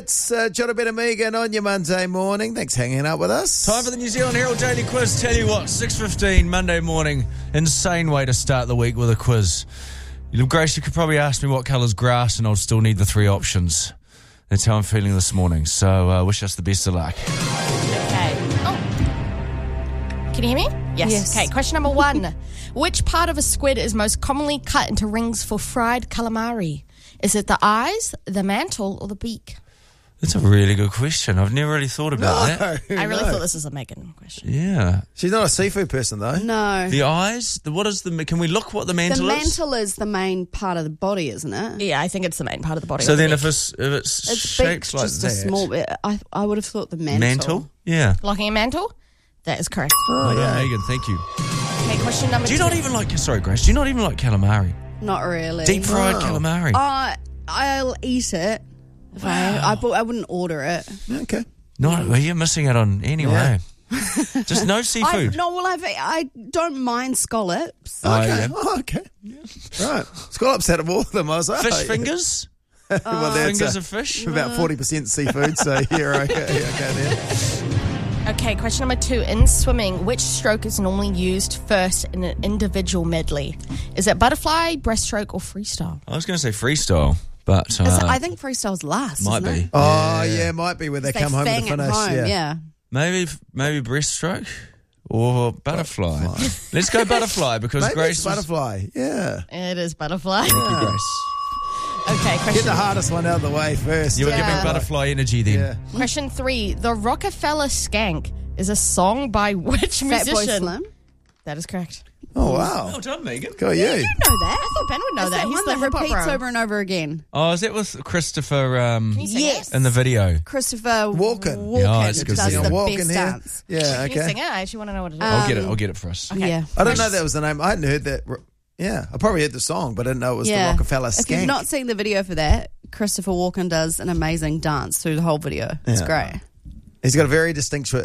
It's Jonathan and Megan on your Monday morning. Thanks for hanging out with us. Time for the New Zealand Herald Daily Quiz. Tell you what, 6:15 Monday morning. Insane way to start the week with a quiz. Grace, you could probably ask me what colour's grass and I'll still need the three options. That's how I'm feeling this morning. So wish us the best of luck. Okay. Can you hear me? Yes. Okay, question number 1. Which part of a squid is most commonly cut into rings for fried calamari? Is it the eyes, the mantle, or the beak? That's a really good question. I've never really thought about that. I really thought this was a Megan question. Yeah. She's not a seafood person, though. No. The eyes? Can we look what the mantle The is? mantle is the main part of the body, isn't it? Yeah, I think it's the main part of the body. So of the then beak. if it's shaped beak's like just that. a small bit. I would have thought the mantle. Mantle? Yeah. Locking a mantle? That is correct. Oh, yeah. Megan, thank you. Okay, question number 2. Do you not even like, sorry, Grace, do you not even like calamari? Not really. Deep fried calamari. I'll eat it. If I wouldn't order it. Okay. Well, you're missing out on anyway. Just no seafood. I don't mind scallops. Oh, Okay. yeah. Oh, okay. Right. Scallops out of all of them. I was like, Fish fingers? well, that's Fingers of fish? about 40% seafood, so you're okay. Okay, there. Okay, question number 2. In swimming, which stroke is normally used first in an individual medley? Is it butterfly, breaststroke, or freestyle? I was going to say freestyle, but I think freestyle's last. might isn't be. it? Oh, yeah, it might be where they They come home with fang the at finish. home, yeah. Maybe breaststroke or butterfly. Let's go butterfly because Maybe Grace it's butterfly. Yeah. It is butterfly. Thank you, Grace. Okay, Get question, the hardest one out of the way first. You were Yeah. giving butterfly energy then. Yeah. question 3. The Rockefeller Skank is a song by which Fatboy musician? Slim. That is correct. Oh, wow. Well done, Megan. Go you. Know that? I thought Ben would know that. That He's one the that hip hop repeats bro. over and over again. Oh, is that with Christopher Can you sing Yes. it? in the video? Christopher Walken. Yeah, it's good does video. the Walken best here. dance. Yeah, Can you okay. sing it? I actually want to know what it is. I'll get it for us. Okay. Yeah. I don't know that was the name. I hadn't heard that. Yeah, I probably heard the song, but I didn't know it was the Rockefeller If Skank. you've not seen the video for that, Christopher Walken does an amazing dance through the whole video. It's Yeah. great. He's got a very distinctive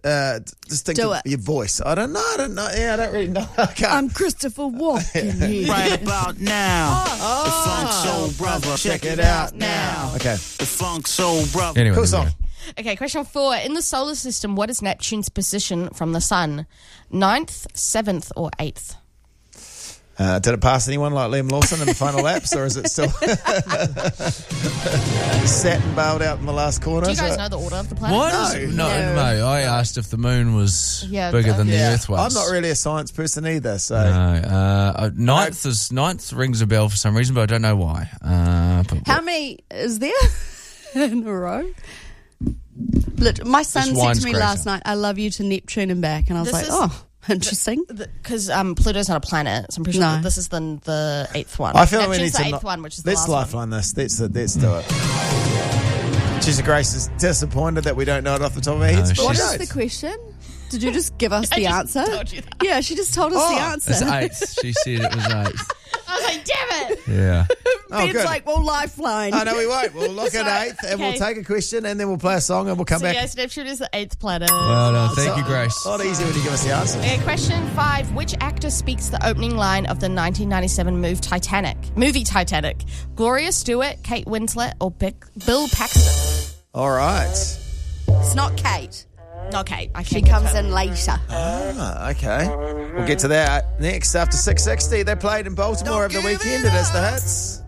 Do it. voice. I don't know. Yeah, I don't really know. I can't. I'm Christopher Walken here. Right about now, the Funk Soul Brother. Check it out now. Okay, The Funk Soul Brother. Anyway, cool there we song. go. Okay, question 4. In the solar system, what is Neptune's position from the sun? 9th, 7th, or 8th? Did it pass anyone like Liam Lawson in the final laps, or is it still sat and bailed out in the last corner? Do you guys know the order of the planets? Why no. I asked if the moon was Yeah, bigger than the Yeah. Earth was. I'm not really a science person either, so No, ninth rings a bell for some reason, but I don't know why. How many is there in a row? My son said wine's to me crazy. last night, I love you to Neptune and back. And I was This like, is- interesting. Because Pluto's not a planet, so I'm pretty sure No. that this is the 8th one. I feel we Neptune's need the to 8th one, which is the let's last one. lifeline this. Let's do it. Jesus Grace is disappointed that we don't know it off the top of our heads. No, but we What she's- is don't. the question? Did you just give us I the just answer? told you that. Yeah, she just told us the answer. It's 8th. She said it was 8th. I was like, damn it! Yeah. Oh, Ben's good. like, well, lifeline. Oh, no, we won't. We'll look at Sorry. 8th and Okay. we'll take a question and then we'll play a song and we'll come So back. yes, Neptune is the 8th planet. Well done. Thank you, Grace. A lot easier when you give us the answer. Okay, question 5. Which actor speaks the opening line of the 1997 movie Titanic? Gloria Stewart, Kate Winslet, or Bill Paxton? All right. It's not Kate. Okay, I She can't get comes to it. in later. Ah, okay. We'll get to that next after 6:60. They played in Baltimore over the weekend. It is the hits.